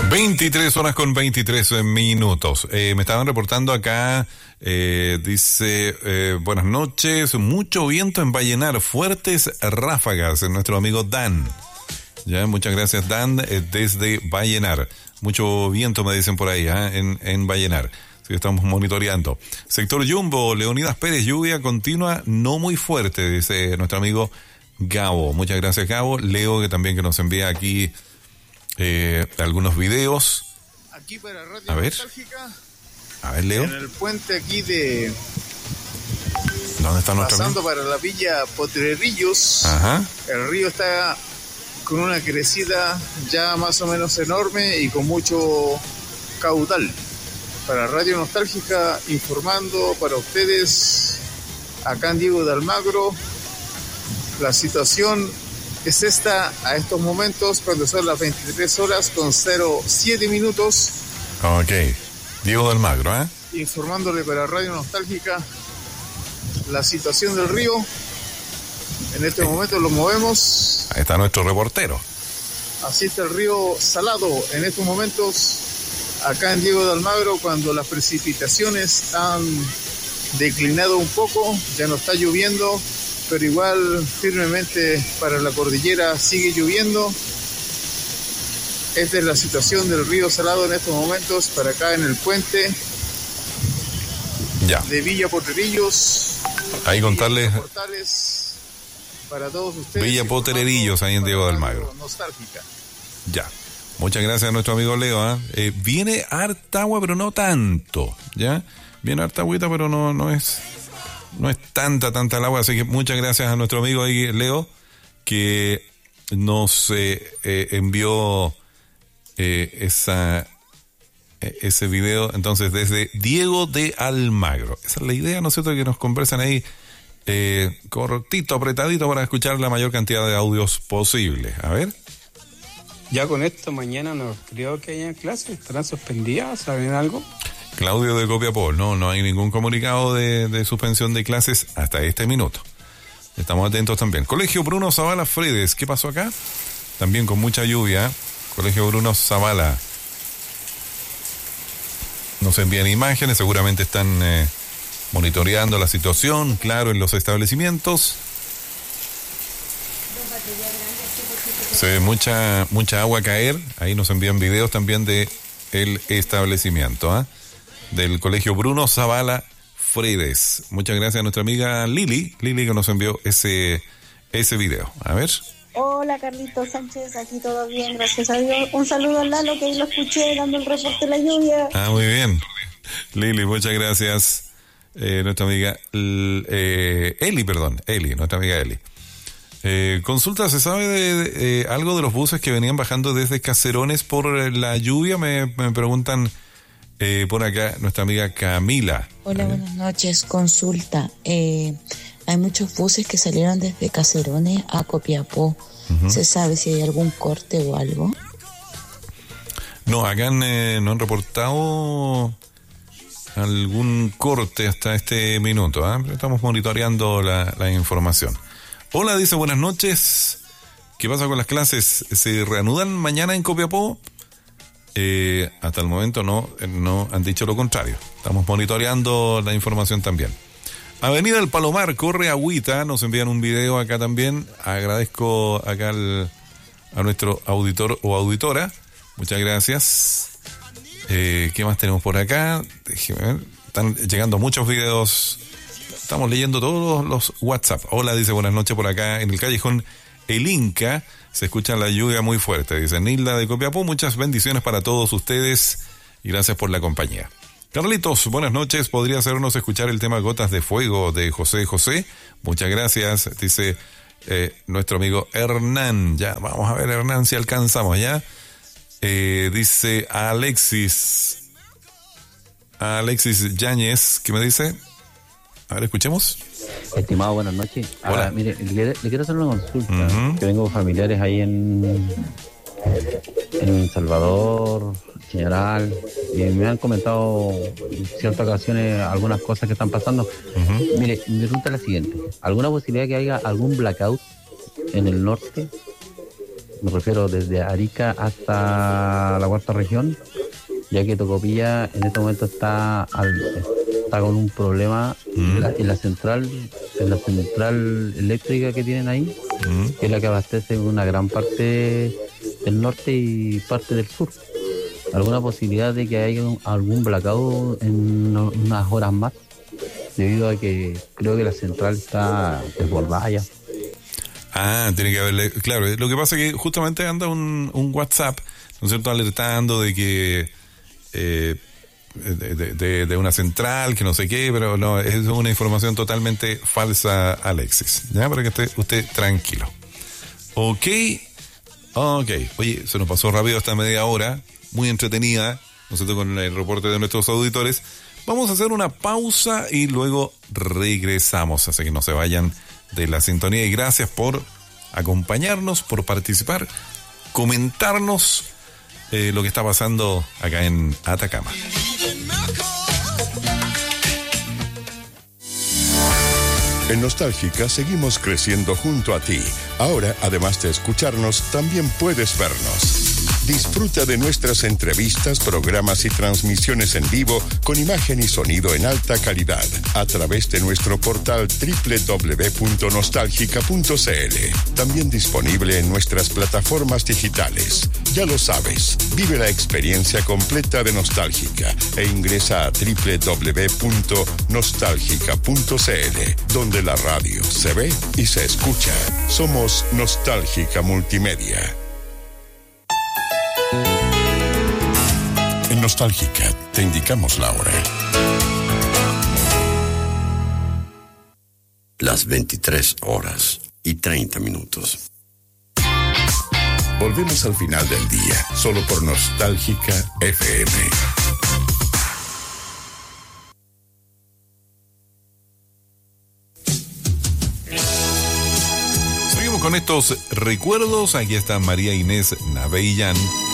23 horas con 23 minutos. Me estaban reportando acá, dice, buenas noches, mucho viento en Vallenar, fuertes ráfagas, nuestro amigo Dan. Ya, muchas gracias Dan, desde Vallenar. Mucho viento me dicen por ahí, en Vallenar. Sí, estamos monitoreando. Sector Jumbo, Leonidas Pérez, lluvia continua, no muy fuerte, dice nuestro amigo Gabo. Muchas gracias, Gabo. Leo, que también que nos envía aquí algunos videos. Aquí para Radio Nostálgica. A ver, Leo. En el puente aquí de... ¿Dónde está nuestro pasando amigo? para la Villa Potrerillos. Ajá. El río está con una crecida ya más o menos enorme y con mucho caudal. Para Radio Nostálgica, informando para ustedes, acá en Diego de Almagro, la situación es esta a estos momentos cuando son las 23 horas con 07 minutos. Ok. Diego de Almagro, Informándole para Radio Nostálgica la situación del río. En este momento lo movemos. Ahí está nuestro reportero. Así está el río Salado en estos momentos acá en Diego de Almagro, cuando las precipitaciones han declinado un poco, ya no está lloviendo, pero igual firmemente para la cordillera sigue lloviendo. Esta es la situación del río Salado en estos momentos para acá en el puente de Villa Potrerillos. Ahí contarles para todos ustedes. Villa Potrerillos, ahí en Diego de Almagro. Nostálgica. Ya. Muchas gracias a nuestro amigo Leo. Viene harta agua, pero no tanto. ¿Ya? Viene harta agüita, pero no es tanta el agua. Así que muchas gracias a nuestro amigo ahí, Leo, que nos envió ese video. Entonces, desde Diego de Almagro. Esa es la idea, ¿no es cierto? Que nos conversan ahí cortito, apretadito, para escuchar la mayor cantidad de audios posible. A ver. Ya con esto, mañana no creo que haya clases, estarán suspendidas, ¿saben algo? Claudio de Copiapó, no hay ningún comunicado de suspensión de clases hasta este minuto. Estamos atentos también. Colegio Bruno Zavala Fredes, ¿qué pasó acá? También con mucha lluvia. Colegio Bruno Zavala. Nos envían imágenes, seguramente están monitoreando la situación, claro, en los establecimientos. Se ve mucha agua caer. Ahí nos envían videos también de el establecimiento, del Colegio Bruno Zavala Fredes. Muchas gracias a nuestra amiga Lili que nos envió ese video. A ver. Hola, Carlitos Sánchez, aquí todo bien, gracias a Dios. Un saludo a Lalo, que ahí lo escuché dando el reporte de la lluvia. Muy bien. Lili, muchas gracias. Nuestra amiga Eli, nuestra amiga Eli. Consulta, ¿se sabe de algo de los buses que venían bajando desde Caserones por la lluvia? Me preguntan por acá nuestra amiga Camila. Hola, buenas noches. Consulta. Hay muchos buses que salieron desde Caserones a Copiapó. Uh-huh. ¿Se sabe si hay algún corte o algo? No, acá no han reportado algún corte hasta este minuto. Estamos monitoreando la información. Hola, dice, buenas noches. ¿Qué pasa con las clases? ¿Se reanudan mañana en Copiapó? Hasta el momento no han dicho lo contrario. Estamos monitoreando la información también. Avenida El Palomar, corre agüita. Nos envían un video acá también. Agradezco acá a nuestro auditor o auditora. Muchas gracias. ¿Qué más tenemos por acá? Déjeme ver. Están llegando muchos videos. Estamos leyendo todos los WhatsApp. Hola, dice, buenas noches por acá en el callejón El Inca. Se escucha la lluvia muy fuerte. Dice Nilda de Copiapó. Muchas bendiciones para todos ustedes y gracias por la compañía. Carlitos, buenas noches. ¿Podría hacernos escuchar el tema Gotas de Fuego de José José? Muchas gracias, dice nuestro amigo Hernán. Ya, vamos a ver, Hernán, si alcanzamos ya. Dice Alexis Yáñez, ¿qué me dice? A ver, escuchemos. Estimado, buenas noches. Hola. Mire, le quiero hacer una consulta. Uh-huh. Que vengo familiares ahí en Salvador, General, y me han comentado en ciertas ocasiones algunas cosas que están pasando. Uh-huh. Mire, mi pregunta es la siguiente. ¿Alguna posibilidad que haya algún blackout en el norte? Me refiero desde Arica hasta la cuarta región, ya que Tocopilla en este momento está con un problema en la central eléctrica que tienen ahí, que es la que abastece una gran parte del norte y parte del sur. ¿Alguna posibilidad de que haya algún blackout en unas horas más? Debido a que creo que la central está desbordada ya. Tiene que haberle... Claro, lo que pasa es que justamente anda un WhatsApp, ¿no es cierto?, alertando de que... de una central, que no sé qué, pero no, es una información totalmente falsa, Alexis. ¿Ya? Para que esté usted tranquilo. Ok. Oye, se nos pasó rápido esta media hora, muy entretenida, ¿no es cierto?, con el reporte de nuestros auditores. Vamos a hacer una pausa y luego regresamos, así que no se vayan de la sintonía y gracias por acompañarnos, por participar, comentarnos lo que está pasando acá en Atacama. En Nostálgica seguimos creciendo junto a ti. Ahora, además de escucharnos, también puedes vernos. Disfruta de nuestras entrevistas, programas y transmisiones en vivo con imagen y sonido en alta calidad a través de nuestro portal www.nostalgica.cl. También disponible en nuestras plataformas digitales. Ya lo sabes, vive la experiencia completa de Nostálgica e ingresa a www.nostalgica.cl, donde la radio se ve y se escucha. Somos Nostálgica Multimedia. En Nostálgica te indicamos la hora. Las 23:30. Volvemos al final del día, solo por Nostálgica FM. Seguimos con estos recuerdos. Aquí está María Inés Navellán